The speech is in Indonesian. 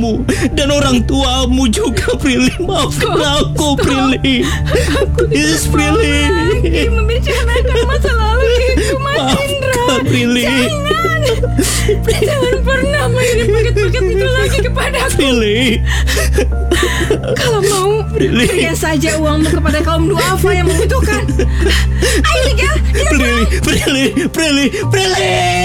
kamu dan orang tuamu juga, Prilly. Maafkan aku, Prilly. Please, Prilly. Lagi membicarakan masa lalu itu, Mas Indra. Maafkan, Prilly. Jangan pernah mengirim paket-paket itu lagi kepadaku. Prilly. Kalau mau, berikan saja uangmu kepada kaum duafa yang membutuhkan. Ayo, Liga, kita pulang. Prilly.